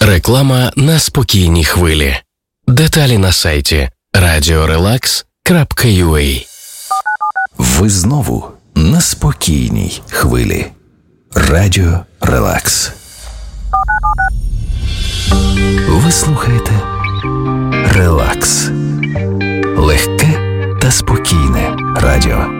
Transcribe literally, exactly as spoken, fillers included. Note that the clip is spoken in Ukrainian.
Реклама на спокійній хвилі. Деталі на сайті радіо релакс крапка ю а. Ви знову на спокійній хвилі. Радіо Релакс. Ви слухаєте Релакс. Легке та спокійне радіо.